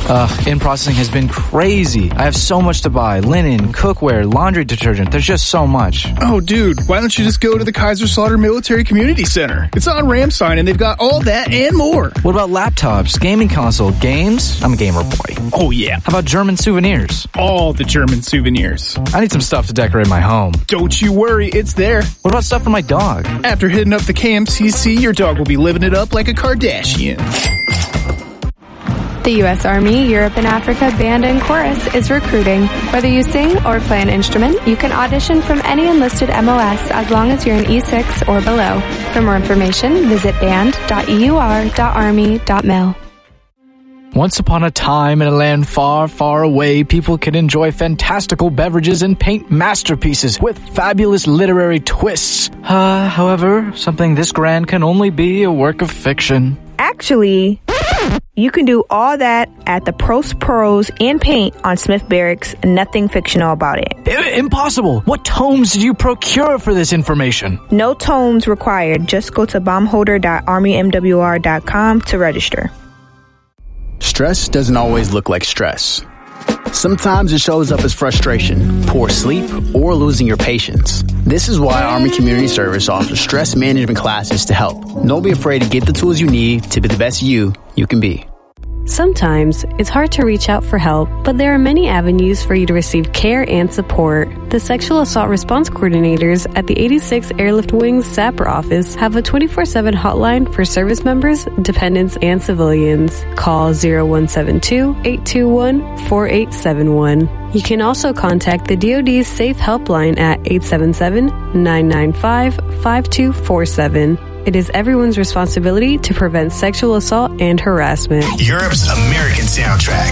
In-processing has been crazy. I have so much to buy. Linen, cookware, laundry detergent. There's just so much. Oh, dude, why don't you just go to the Kaiserslautern Military Community Center? It's on Ramstein, and they've got all that and more. What about laptops, gaming console, games? I'm a gamer boy. Oh, yeah. How about German souvenirs? All the German souvenirs. I need some stuff to decorate my home. Don't you worry, it's there. What about stuff for my dog? After hitting up the KMCC, your dog will be living it up like a Kardashian. The U.S. Army, Europe and Africa Band and Chorus is recruiting. Whether you sing or play an instrument, you can audition from any enlisted MOS as long as you're an E6 or below. For more information, visit band.eur.army.mil. Once upon a time in a land far, far away, people could enjoy fantastical beverages and paint masterpieces with fabulous literary twists. However, something this grand can only be a work of fiction. Actually, you can do all that at the Prost Prose and Paint on Smith Barracks. Nothing fictional about it. Impossible! What tomes did you procure for this information? No tomes required. Just go to bombholder.armymwr.com to register. Stress doesn't always look like stress. Sometimes it shows up as frustration, poor sleep, or losing your patience. This is why Army Community Service offers stress management classes to help. Don't be afraid to get the tools you need to be the best you can be. Sometimes it's hard to reach out for help, but there are many avenues for you to receive care and support. The Sexual Assault Response Coordinators at the 86 Airlift Wings SAPR office have a 24/7 hotline for service members, dependents, and civilians. Call 0172-821-4871. You can also contact the DoD's Safe Helpline at 877-995-5247. It is everyone's responsibility to prevent sexual assault and harassment. Europe's American soundtrack.